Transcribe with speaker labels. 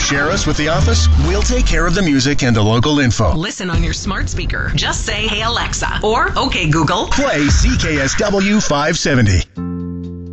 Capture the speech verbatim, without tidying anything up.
Speaker 1: Share us with the office. We'll take care of the music and the local info.
Speaker 2: Listen on your smart speaker. Just say, "Hey Alexa," or "Okay Google."
Speaker 1: Play C K S W five seventy.